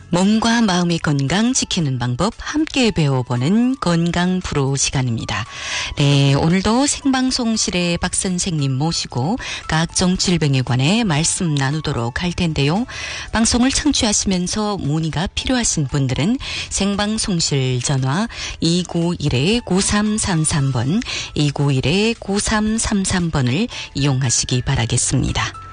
몸과 마음의 건강 지키는 방법 함께 배워보는 건강 프로 시간입니다. 네, 오늘도 생방송실에 박 선생님 모시고 각종 질병에 관해 말씀 나누도록 할 텐데요. 방송을 청취하시면서 문의가 필요하신 분들은 생방송실 전화 291-9333번, 291-9333번을 이용하시기 바라겠습니다.